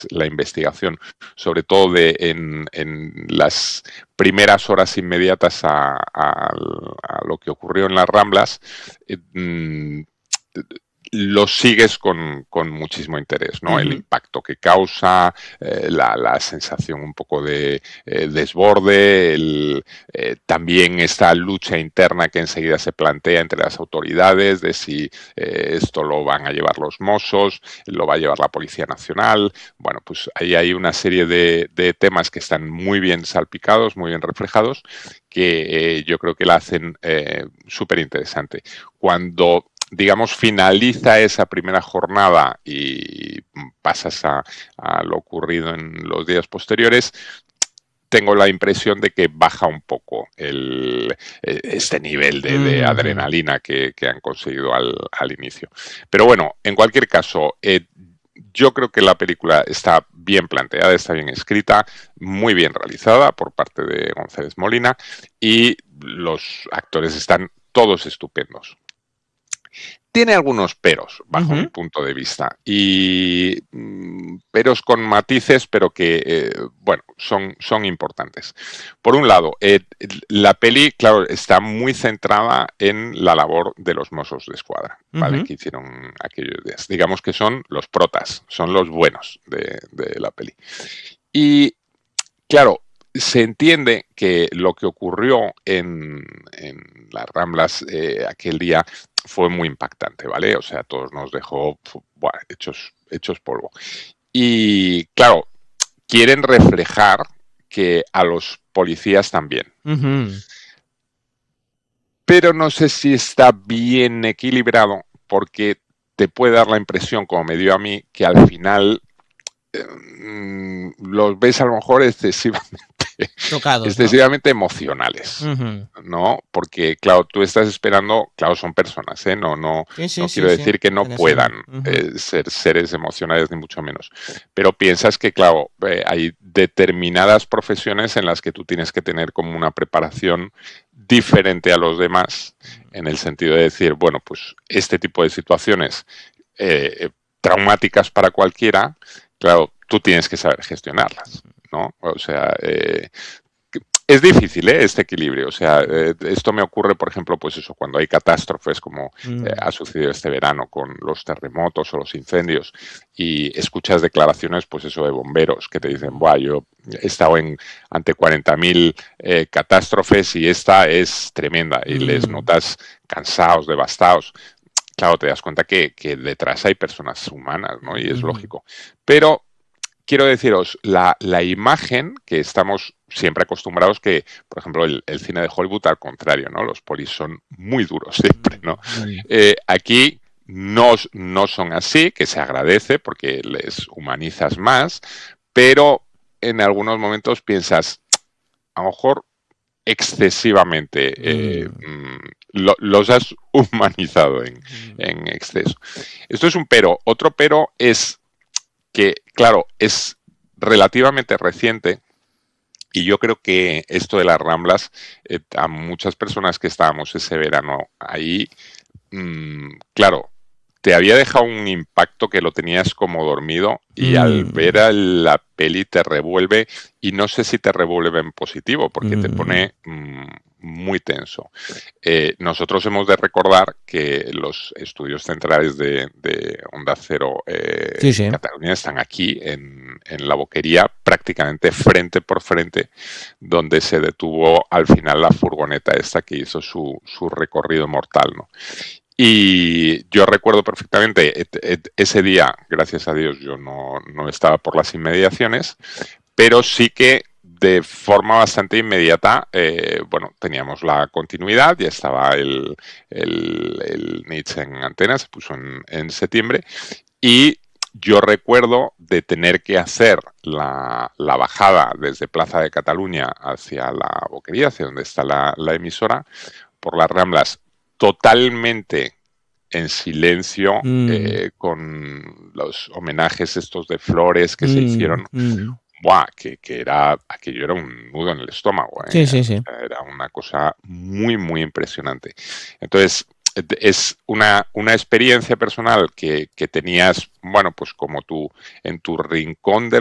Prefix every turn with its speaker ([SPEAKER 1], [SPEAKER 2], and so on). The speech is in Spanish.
[SPEAKER 1] la investigación, sobre todo en las primeras horas inmediatas a lo que ocurrió en las Ramblas, lo sigues con muchísimo interés, ¿no? El impacto que causa, la sensación un poco de desborde, también esta lucha interna que enseguida se plantea entre las autoridades de si esto lo van a llevar los Mossos, lo va a llevar la Policía Nacional. Bueno, pues ahí hay una serie de temas que están muy bien salpicados, muy bien reflejados, que yo creo que la hacen súper interesante. Cuando digamos, finaliza esa primera jornada y pasas a lo ocurrido en los días posteriores, tengo la impresión de que baja un poco este nivel de adrenalina que han conseguido al inicio. Pero bueno, en cualquier caso, yo creo que la película está bien planteada, está bien escrita, muy bien realizada por parte de González Molina y los actores están todos estupendos. Tiene algunos peros, bajo mi punto de vista, y peros con matices, pero que, bueno, son importantes. Por un lado, la peli, claro, está muy centrada en la labor de los Mossos de Escuadra, ¿vale? Que hicieron aquellos días. Digamos que son los protas, son los buenos de la peli. Y, claro, se entiende que lo que ocurrió en las Ramblas aquel día fue muy impactante, ¿vale? O sea, todos nos dejó hechos polvo. Y claro, quieren reflejar que a los policías también. Pero no sé si está bien equilibrado porque te puede dar la impresión, como me dio a mí, que al final los ves a lo mejor
[SPEAKER 2] Tocados, ¿no?
[SPEAKER 1] excesivamente emocionales, ¿no? Porque, claro, tú estás esperando, claro, son personas, ¿eh? No quiero decir que no puedan ser seres emocionales, ni mucho menos. Pero piensas que, claro, hay determinadas profesiones en las que tú tienes que tener como una preparación diferente a los demás, en el sentido de decir, bueno, pues este tipo de situaciones traumáticas para cualquiera, claro, tú tienes que saber gestionarlas, ¿no? O sea, es difícil, este equilibrio. O sea, esto me ocurre, por ejemplo, pues eso, cuando hay catástrofes como ha sucedido este verano con los terremotos o los incendios y escuchas declaraciones, pues eso, de bomberos que te dicen, buah, yo he estado ante 40.000 catástrofes y esta es tremenda y les notas cansados, devastados. Claro, te das cuenta que detrás hay personas humanas, ¿no? Y es lógico. Pero quiero deciros, la imagen que estamos siempre acostumbrados que, por ejemplo, el cine de Hollywood, al contrario, ¿no? Los polis son muy duros siempre, ¿no? Aquí no son así, que se agradece porque les humanizas más, pero en algunos momentos piensas, a lo mejor excesivamente los has humanizado en exceso. Esto es un pero. Otro pero es que, claro, es relativamente reciente y yo creo que esto de las Ramblas, a muchas personas que estábamos ese verano ahí, claro, te había dejado un impacto que lo tenías como dormido y al ver a la peli te revuelve y no sé si te revuelve en positivo porque te pone muy tenso. Nosotros hemos de recordar que los estudios centrales de Onda Cero en Cataluña están aquí en la Boquería, prácticamente frente por frente, donde se detuvo al final la furgoneta esta que hizo su recorrido mortal, ¿no? Y yo recuerdo perfectamente ese día, gracias a Dios, yo no estaba por las inmediaciones, pero sí que de forma bastante inmediata, bueno, teníamos la continuidad, ya estaba el Nietzsche en antena, se puso en septiembre, y yo recuerdo de tener que hacer la bajada desde Plaza de Cataluña hacia la Boquería, hacia donde está la emisora, por las Ramblas, totalmente en silencio, con los homenajes estos de flores que se hicieron. Buah, que aquello era un nudo en el estómago, ¿eh?
[SPEAKER 2] Sí.
[SPEAKER 1] O sea, era una cosa muy, muy impresionante. Entonces, es una experiencia personal que tenías, bueno, pues como tú en tu rincón de